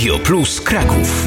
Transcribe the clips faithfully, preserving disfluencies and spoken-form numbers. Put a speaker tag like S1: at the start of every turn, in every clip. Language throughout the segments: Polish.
S1: Radio Plus Kraków.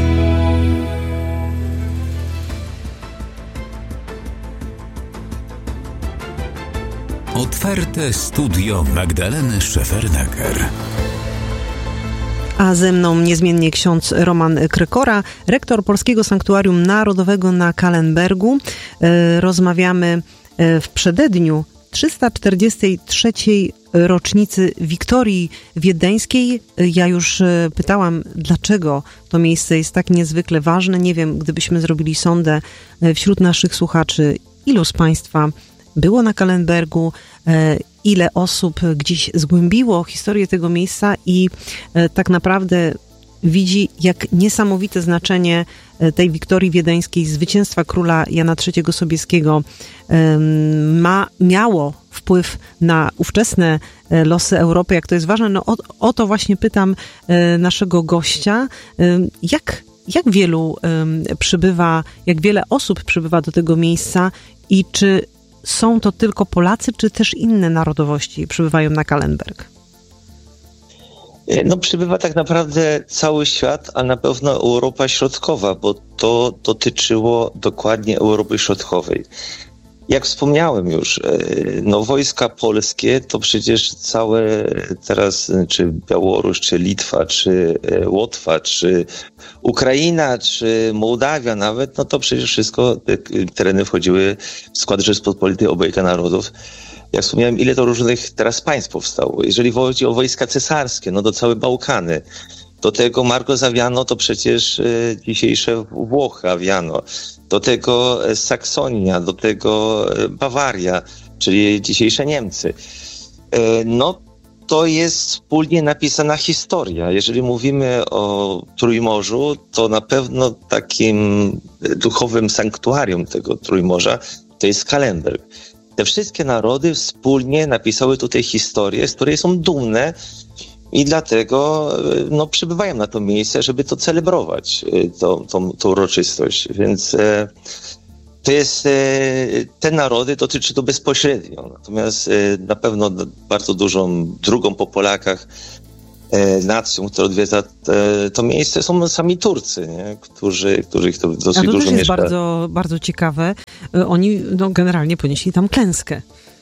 S1: Otwarte studio Magdaleny Szefernaker.
S2: A ze mną niezmiennie ksiądz Roman Krykora, rektor Polskiego Sanktuarium Narodowego na Kallenbergu. Rozmawiamy w przededniu trzysta czterdziestej trzeciej rocznicy Wiktorii Wiedeńskiej. Ja już pytałam, dlaczego to miejsce jest tak niezwykle ważne. Nie wiem, gdybyśmy zrobili sondę wśród naszych słuchaczy, ilu z Państwa było na Kallenbergu, ile osób gdzieś zgłębiło historię tego miejsca i tak naprawdę widzi, jak niesamowite znaczenie tej Wiktorii Wiedeńskiej, zwycięstwa króla Jana trzeciego Sobieskiego ma, miało wpływ na ówczesne losy Europy, jak to jest ważne. No o, o to właśnie pytam naszego gościa. Jak, jak wielu przybywa, jak wiele osób przybywa do tego miejsca i czy są to tylko Polacy, czy też inne narodowości przybywają na Kallenberg?
S3: No przybywa tak naprawdę cały świat, a na pewno Europa Środkowa, bo to dotyczyło dokładnie Europy Środkowej. Jak wspomniałem już, no wojska polskie to przecież całe teraz, czy Białoruś, czy Litwa, czy Łotwa, czy Ukraina, czy Mołdawia nawet, no to przecież wszystko te tereny wchodziły w skład Rzeczypospolitej Obojga Narodów. Jak wspomniałem, ile to różnych teraz państw powstało. Jeżeli chodzi o wojska cesarskie, no to całe Bałkany. Do tego Marco Zawiano to przecież y, dzisiejsze Włochy, Aviano. Do tego Saksonia, do tego Bawaria, czyli dzisiejsze Niemcy. Y, no to jest wspólnie napisana historia. Jeżeli mówimy o Trójmorzu, to na pewno takim duchowym sanktuarium tego Trójmorza to jest Kallenberg. Te wszystkie narody wspólnie napisały tutaj historię, z której są dumne i dlatego no, przybywają na to miejsce, żeby to celebrować, tą, tą, tą uroczystość. Więc e, to jest, e, te narody dotyczy to bezpośrednio. Natomiast e, na pewno bardzo dużą, drugą po Polakach e, nacją, która odwiedza te, to miejsce, są sami Turcy, nie? Którzy, których to dosyć
S2: A to
S3: dużo
S2: też jest
S3: mieszka.
S2: bardzo, bardzo ciekawe. Oni no, generalnie ponieśli tam klęskę.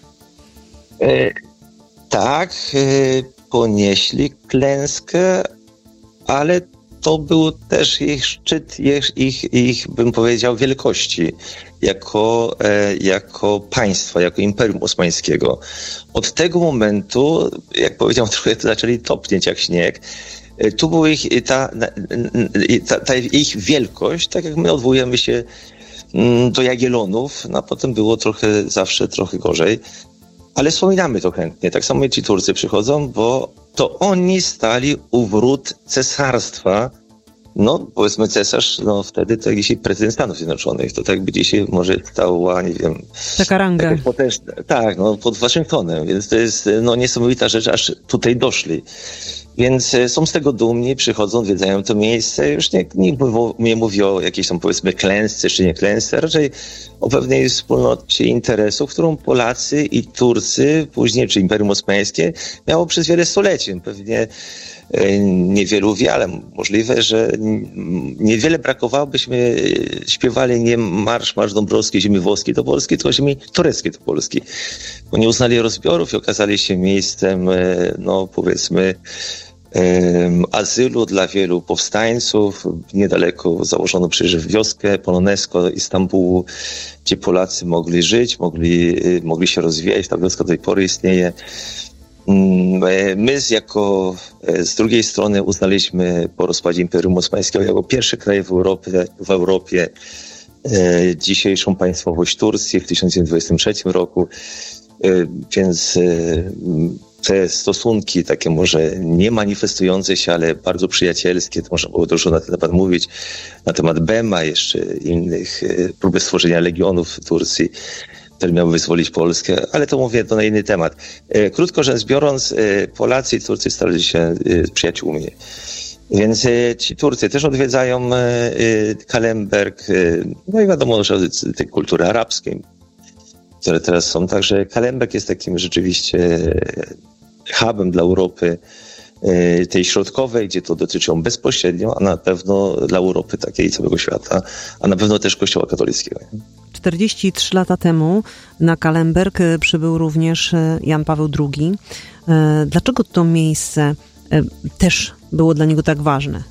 S3: E, tak, e, ponieśli klęskę, ale to był też ich szczyt, ich, ich, ich bym powiedział, wielkości jako, e, jako państwa, jako Imperium Osmańskiego. Od tego momentu, jak powiedziałem, trochę to zaczęli topnieć jak śnieg. E, tu była ich, ta, ta, ta ich wielkość, tak jak my odwołujemy się mm, do Jagiellonów, no a potem było trochę, zawsze trochę gorzej. Ale wspominamy to chętnie. Tak samo ci Turcy przychodzą, bo to oni stali u wrót cesarstwa. No, powiedzmy cesarz, no wtedy to jak dzisiaj prezydent Stanów Zjednoczonych. To tak jakby dzisiaj może stała, nie wiem...
S2: Taka ranga.
S3: Potężna, tak, no pod Waszyngtonem. Więc to jest no niesamowita rzecz, aż tutaj doszli. Więc są z tego dumni, przychodzą, odwiedzają to miejsce. Już nie, nikt nie mówi o jakiejś tam powiedzmy klęsce czy nie klęsce, raczej o pewnej wspólnocie interesów, którą Polacy i Turcy, później czy Imperium Osmańskie miało przez wiele stoleci. Pewnie niewielu wie, ale możliwe, że niewiele brakowało, byśmy śpiewali nie marsz, marsz Dąbrowski, ziemi włoskiej do Polski, tylko ziemi tureckiej do Polski. Bo nie uznali rozbiorów i okazali się miejscem, no powiedzmy, um, azylu dla wielu powstańców. Niedaleko założono przecież wioskę Polonesko Istambułu, gdzie Polacy mogli żyć, mogli, mogli się rozwijać. Ta wioska do tej pory istnieje. My z, jako, z drugiej strony uznaliśmy po rozpadzie Imperium Osmańskiego jako pierwszy kraj w Europie, w Europie e, dzisiejszą państwowość Turcji w tysiąc dziewięćset dwudziestym trzecim roku, e, więc e, te stosunki takie może nie manifestujące się, ale bardzo przyjacielskie, to można było dużo na ten temat mówić, na temat Bema, jeszcze innych e, próby stworzenia legionów w Turcji, które miały wyzwolić Polskę, ale to mówię, to na inny temat. Krótko rzecz biorąc, Polacy i Turcy stali się przyjaciółmi. Więc ci Turcy też odwiedzają Kallenberg, no i wiadomo, że tej kultury arabskiej, które teraz są. Także Kallenberg jest takim rzeczywiście hubem dla Europy tej środkowej, gdzie to dotyczy bezpośrednio, a na pewno dla Europy takiej całego świata, a na pewno też Kościoła katolickiego.
S2: czterdzieści trzy lata temu na Calenberg przybył również Jan Paweł drugi. Dlaczego to miejsce też było dla niego tak ważne?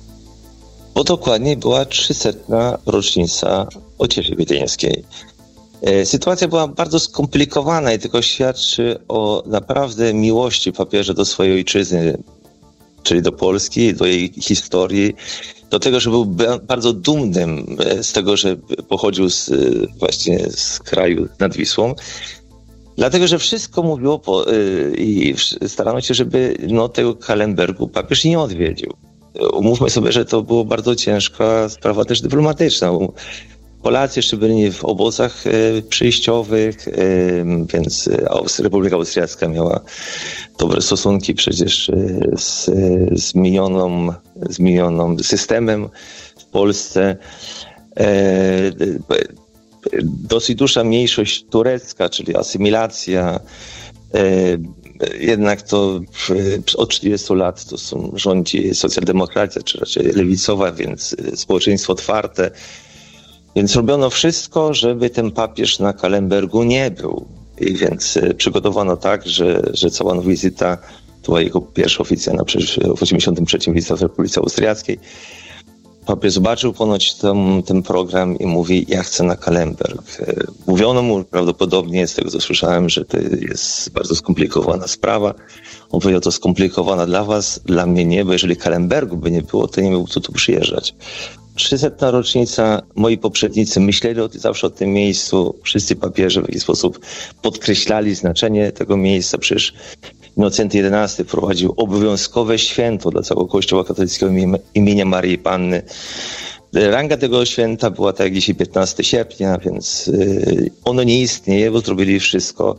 S3: Bo dokładnie była trzysetna rocznica Ociechy Wiedeńskiej. Sytuacja była bardzo skomplikowana i tylko świadczy o naprawdę miłości papieża do swojej ojczyzny, czyli do Polski, do jej historii, do tego, że był bardzo dumnym z tego, że pochodził z, właśnie z kraju nad Wisłą. Dlatego, że wszystko mówiło po, i starano się, żeby no, tego Calenbergu papież nie odwiedził. Umówmy sobie, że to była bardzo ciężka sprawa też dyplomatyczna. Polacy jeszcze byli w obozach e, przyjściowych, e, więc Austria, Republika Austriacka miała dobre stosunki przecież e, z, z, minioną, z minioną systemem w Polsce. E, dosyć duża mniejszość turecka, czyli asymilacja. E, jednak to od trzydziestu lat to są, rządzi socjaldemokracja, czy raczej lewicowa, więc społeczeństwo otwarte. Więc robiono wszystko, żeby ten papież na Calenbergu nie był. I więc przygotowano tak, że, że cała wizyta, to była jego pierwsza oficjalna, przecież w osiemdziesiątym trzecim wizyta w Republice Austriackiej. Papież zobaczył ponoć ten, ten program i mówi, ja chcę na Calenberg. Mówiono mu prawdopodobnie, z tego co słyszałem, że to jest bardzo skomplikowana sprawa. On powiedział, to skomplikowana dla was, dla mnie nie, bo jeżeli Calenbergu by nie było, to nie mógł tu, tu przyjeżdżać. trzysetna rocznica, moi poprzednicy myśleli o, zawsze o tym miejscu, wszyscy papieże w jakiś sposób podkreślali znaczenie tego miejsca. Przecież Innocenty jedenasty prowadził obowiązkowe święto dla całego Kościoła katolickiego imienia Maryi Panny. Ranga tego święta była tak jak dzisiaj piętnastego sierpnia, więc ono nie istnieje, bo zrobili wszystko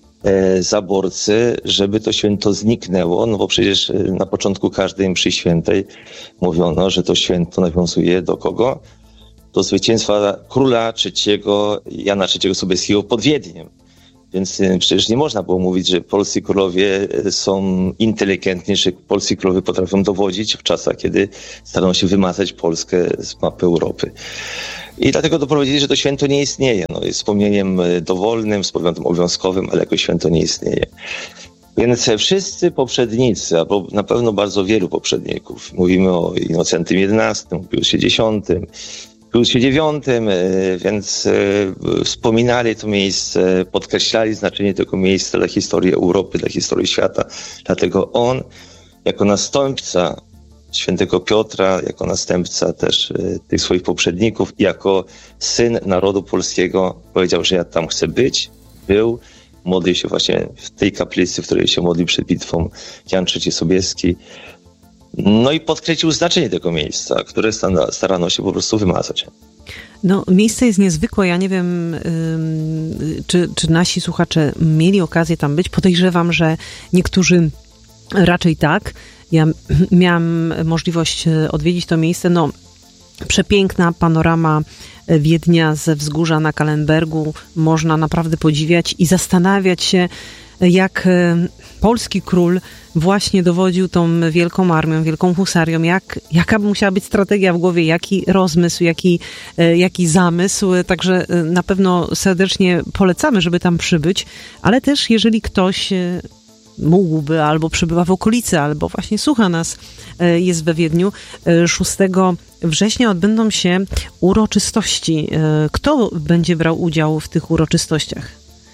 S3: zaborcy, żeby to święto zniknęło, no bo przecież na początku każdej mszy świętej mówiono, że to święto nawiązuje do kogo? Do zwycięstwa króla trzeciego, Jana trzeciego Sobieskiego pod Wiedniem. Więc przecież nie można było mówić, że polscy królowie są inteligentni, że polscy królowie potrafią dowodzić w czasach, kiedy starano się wymazać Polskę z mapy Europy. I dlatego doprowadzili, że to święto nie istnieje. No, jest wspomnieniem dowolnym, wspomnieniem obowiązkowym, ale jako święto nie istnieje. Więc wszyscy poprzednicy, albo na pewno bardzo wielu poprzedników, mówimy o Innocentym jedenastym, Piusie dziesiątym, Piusie dziewiątym, więc wspominali to miejsce, podkreślali znaczenie tego miejsca dla historii Europy, dla historii świata. Dlatego on, jako następca świętego Piotra, jako następca też tych swoich poprzedników, jako syn narodu polskiego powiedział, że ja tam chcę być, był, modlił się właśnie w tej kaplicy, w której się modlił przed bitwą Jan trzeci Sobieski. No i podkreślił znaczenie tego miejsca, które starano się po prostu wymazać.
S2: No, miejsce jest niezwykłe. Ja nie wiem, yy, czy, czy nasi słuchacze mieli okazję tam być. Podejrzewam, że niektórzy raczej tak. Ja miałam możliwość odwiedzić to miejsce. No, przepiękna panorama Wiednia ze wzgórza na Calenbergu. Można naprawdę podziwiać i zastanawiać się, jak polski król właśnie dowodził tą wielką armią, wielką husarią, jak, jaka musiała być strategia w głowie, jaki rozmysł, jaki, jaki zamysł. Także na pewno serdecznie polecamy, żeby tam przybyć, ale też jeżeli ktoś mógłby, albo przybywa w okolicy, albo właśnie słucha nas, jest we Wiedniu, szóstego września odbędą się uroczystości. Kto będzie brał udział w tych uroczystościach?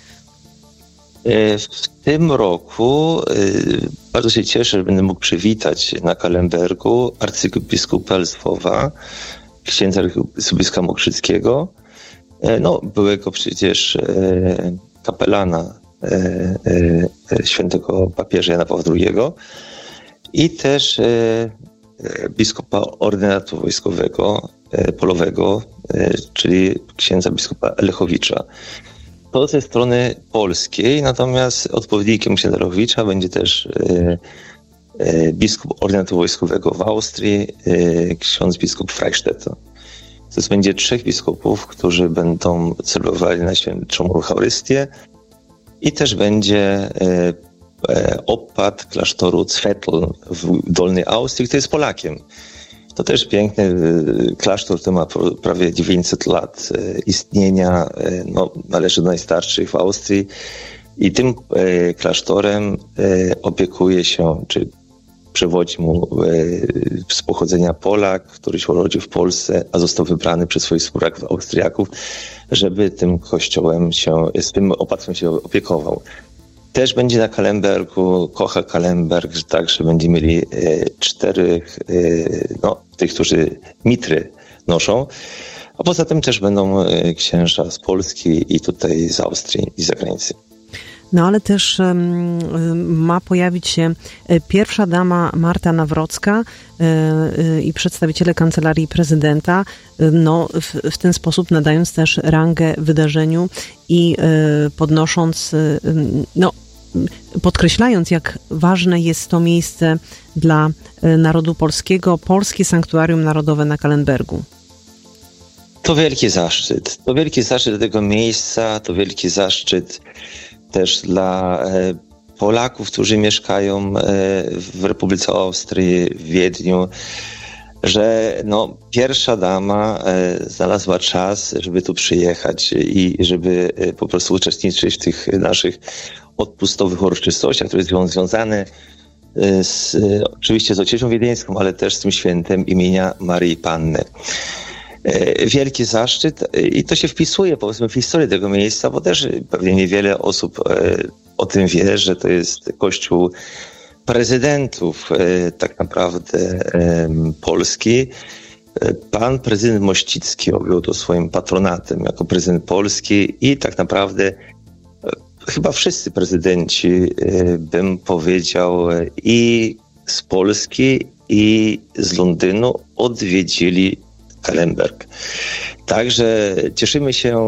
S3: W tym roku bardzo się cieszę, że będę mógł przywitać na Calenbergu arcybiskupa Lwowa, księdza arcybiskupa Mokrzyckiego, no byłego przecież kapelana świętego papieża Jana Pawła drugiego i też biskupa ordynatu wojskowego, polowego, czyli księdza biskupa Lechowicza. To ze strony polskiej, natomiast odpowiednikiem księdza Lechowicza będzie też biskup ordynatu wojskowego w Austrii, ksiądz biskup Freistetter. To będzie trzech biskupów, którzy będą celebrowali na świętszą Eucharystię i też będzie opat klasztoru Zwettl w Dolnej Austrii, który jest Polakiem. To też piękny klasztor, który ma prawie dziewięćset lat istnienia, no, należy do najstarszych w Austrii i tym klasztorem opiekuje się, czy przewodzi mu z pochodzenia Polak, który się urodził w Polsce, a został wybrany przez swoich współbraków Austriaków, żeby tym kościołem się, z tym opatstwem się opiekował. Też będzie na Calenbergu, kocha Calenberg, także będziemy mieli e, czterech, e, no, tych, którzy mitry noszą, a poza tym też będą e, księża z Polski i tutaj z Austrii i z zagranicy.
S2: No ale też um, ma pojawić się pierwsza dama Marta Nawrocka y, y, i przedstawiciele Kancelarii Prezydenta, y, no, w, w ten sposób nadając też rangę wydarzeniu i y, podnosząc, y, no, podkreślając, jak ważne jest to miejsce dla y, narodu polskiego, Polskie Sanktuarium Narodowe na Calenbergu.
S3: To wielki zaszczyt. To wielki zaszczyt tego miejsca, to wielki zaszczyt też dla Polaków, którzy mieszkają w Republice Austrii, w Wiedniu, że no, pierwsza dama znalazła czas, żeby tu przyjechać i żeby po prostu uczestniczyć w tych naszych odpustowych uroczystościach, które są związane z, oczywiście z Ocieczą Wiedeńską, ale też z tym świętem imienia Maryi Panny. Wielki zaszczyt i to się wpisuje, powiedzmy, w historię tego miejsca, bo też pewnie niewiele osób o tym wie, że to jest kościół prezydentów tak naprawdę Polski. Pan prezydent Mościcki objął to swoim patronatem jako prezydent Polski i tak naprawdę chyba wszyscy prezydenci, bym powiedział, i z Polski, i z Londynu odwiedzili Calenberg. Także cieszymy się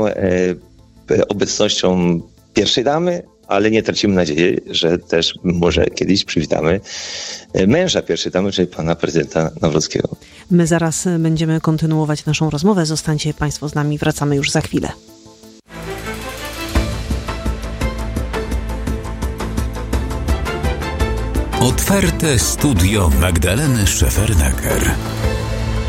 S3: obecnością pierwszej damy, ale nie tracimy nadziei, że też może kiedyś przywitamy męża pierwszej damy, czyli pana prezydenta Nawrockiego.
S2: My zaraz będziemy kontynuować naszą rozmowę. Zostańcie państwo z nami, wracamy już za chwilę.
S1: Otwarte studio Magdaleny Szefernaker.